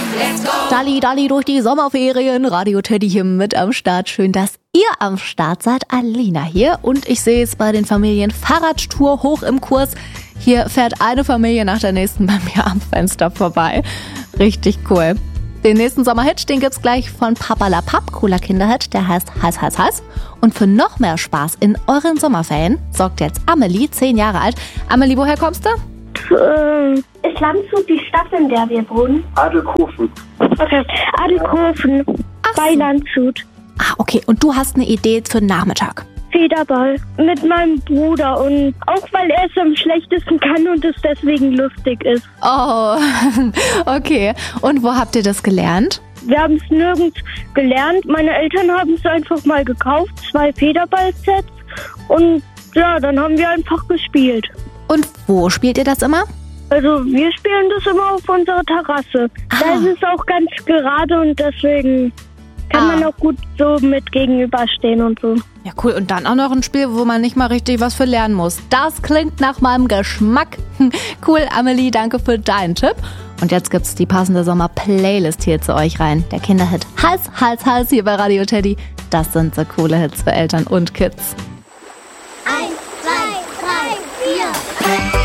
Dalli, Dalli durch die Sommerferien. Radio Teddy hier mit am Start. Schön, dass ihr am Start seid. Alina hier. Und ich sehe es bei den Familien Fahrradtour hoch im Kurs. Hier fährt eine Familie nach der nächsten bei mir am Fenster vorbei. Richtig cool. Den nächsten Sommerhit, den gibt's gleich von Papa La Papp. Cooler Kinderhit, der heißt Heiß, heiß, heiß. Und für noch mehr Spaß in euren Sommerferien sorgt jetzt Amelie, 10 Jahre alt. Amelie, woher kommst du? Ist Landshut die Stadt, in der wir wohnen? Adelkofen. Okay, Adelkofen bei Landshut. Ah, okay. Und du hast eine Idee für den Nachmittag? Federball mit meinem Bruder und auch weil er es am schlechtesten kann und es deswegen lustig ist. Oh, okay. Und wo habt ihr das gelernt? Wir haben es nirgends gelernt. Meine Eltern haben es einfach mal gekauft, 2 Federball-Sets und ja, dann haben wir einfach gespielt. Und wo spielt ihr das immer? Also wir spielen das immer auf unserer Terrasse. Da ist es auch ganz gerade und deswegen kann man auch gut so mit gegenüberstehen und so. Ja, cool. Und dann auch noch ein Spiel, wo man nicht mal richtig was für lernen muss. Das klingt nach meinem Geschmack. Cool, Amelie, danke für deinen Tipp. Und jetzt gibt's die passende Sommer-Playlist hier zu euch rein. Der Kinderhit Hals, Hals, Hals hier bei Radio Teddy. Das sind so coole Hits für Eltern und Kids.